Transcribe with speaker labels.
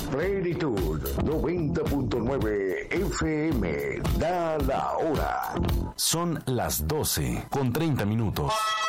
Speaker 1: Plenitud 90.9 FM. Da la hora.
Speaker 2: Son las 12:30.